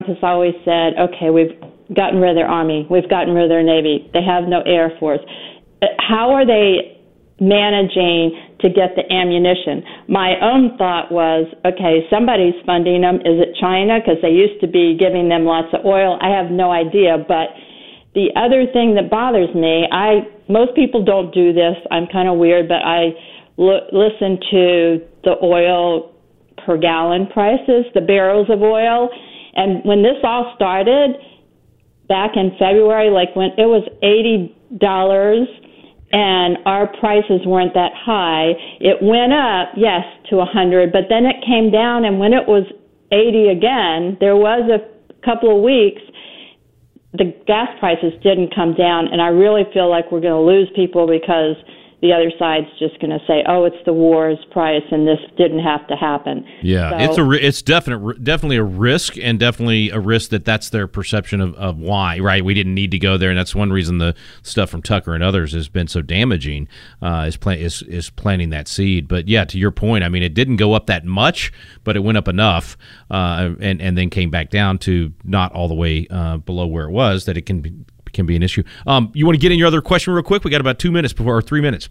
has always said, okay, we've gotten rid of their Army, we've gotten rid of their Navy, they have no Air Force. How are they managing to get the ammunition? My own thought was, okay, somebody's funding them. Is it China? Because they used to be giving them lots of oil. I have no idea. But the other thing that bothers me, most people don't do this. I'm kind of weird, but I listen to the oil per gallon prices, the barrels of oil. And when this all started back in February, like when it was $80, and our prices weren't that high. It went up, yes, to 100, but then it came down, and when it was 80 again, there was a couple of weeks the gas prices didn't come down, and I really feel like we're going to lose people because the other side's just going to say, "Oh, it's the war's price, and this didn't have to happen." Yeah, so, it's definitely a risk, and definitely a risk that's their perception of why. Right, we didn't need to go there, and that's one reason the stuff from Tucker and others has been so damaging. Is planting that seed. But yeah, to your point, I mean, it didn't go up that much, but it went up enough, and then came back down to not all the way below where it was that it can be an issue. You want to get in your other question real quick? We got about 2 minutes or 3 minutes.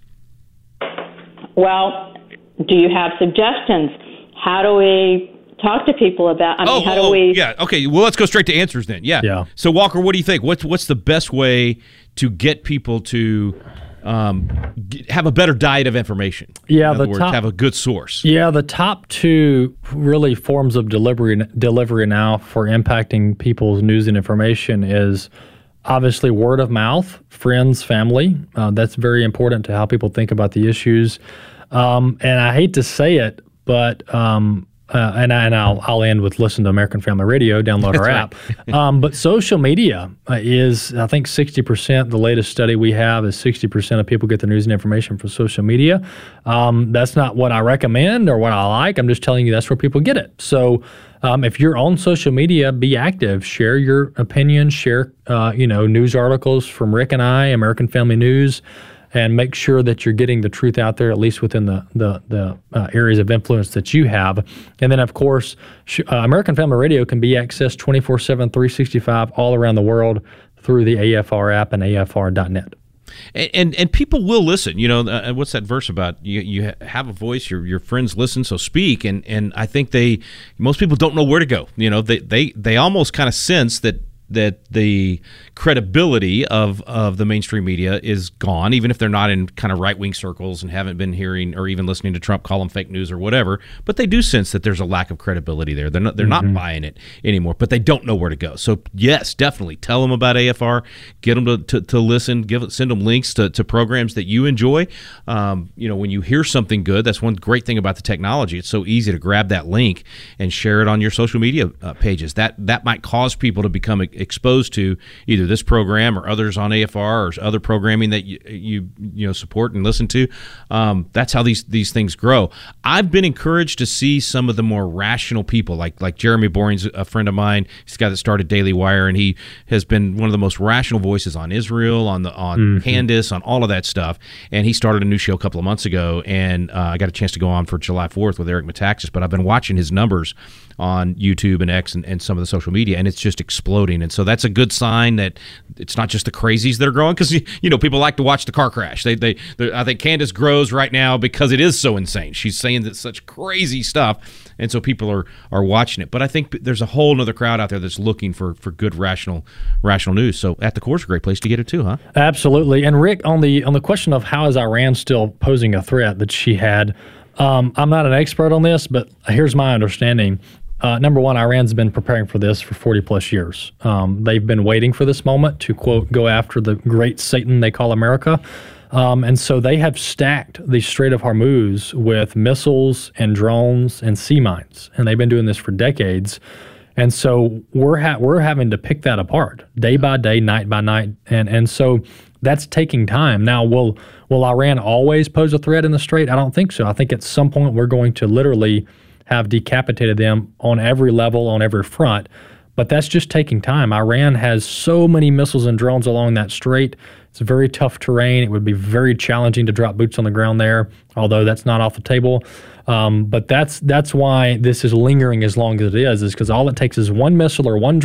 Well, do you have suggestions? How do we talk to people about? How do we? Yeah. Okay. Well, let's go straight to answers then. Yeah. So, Walker, what do you think? What's the best way to get people to have a better diet of information? Yeah, in other words, have a good source. Yeah, the top two really forms of delivery now for impacting people's news and information is obviously word of mouth, friends, family. That's very important to how people think about the issues. And I hate to say it, but I'll end with listen to American Family Radio, download our app. But social media is, I think 60%, the latest study we have is 60% of people get their news and information from social media. That's not what I recommend or what I like. I'm just telling you that's where people get it. So if you're on social media, be active. Share your opinions. Share news articles from Rick and I, American Family News, and make sure that you're getting the truth out there, at least within the areas of influence that you have. And then, of course, American Family Radio can be accessed 24/7, 365 all around the world through the AFR app and AFR.net. And people will listen. What's that verse about? You have a voice, your friends listen, so speak. And I think most people don't know where to go. They almost kind of sense that the credibility of the mainstream media is gone, even if they're not in kind of right-wing circles and haven't been hearing or even listening to Trump call them fake news or whatever. But they do sense that there's a lack of credibility there. They're not buying it anymore, but they don't know where to go. So yes, definitely tell them about AFR, get them to listen, send them links to programs that you enjoy. When you hear something good, that's one great thing about the technology. It's so easy to grab that link and share it on your social media pages. That might cause people to become exposed to either this program or others on AFR or other programming that you support and listen to. That's how these things grow. I've been encouraged to see some of the more rational people, like Jeremy Boring's a friend of mine. He's the guy that started Daily Wire, and he has been one of the most rational voices on Israel, on Candace, on all of that stuff. And he started a new show a couple of months ago, and I got a chance to go on for July 4th with Eric Metaxas, but I've been watching his numbers on YouTube and X and some of the social media, and it's just exploding. And so that's a good sign that it's not just the crazies that are growing, because people like to watch the car crash. I think Candace grows right now because it is so insane. She's saying that such crazy stuff, and so people are watching it. But I think there's a whole other crowd out there that's looking for good rational news. So At the Core is a great place to get it too, huh? Absolutely. And Rick, on the question of how is Iran still posing a threat that she had, I'm not an expert on this, but here's my understanding. Number one, Iran's been preparing for this for 40 plus years. They've been waiting for this moment to, quote, go after the great Satan they call America. And so they have stacked the Strait of Hormuz with missiles and drones and sea mines. And they've been doing this for decades. And so we're having to pick that apart day by day, night by night. And so that's taking time. Now, will Iran always pose a threat in the Strait? I don't think so. I think at some point we're going to literally have decapitated them on every level, on every front. But that's just taking time. Iran has so many missiles and drones along that strait. It's very tough terrain. It would be very challenging to drop boots on the ground there, although that's not off the table. But that's why this is lingering as long as it is because all it takes is one missile or one drone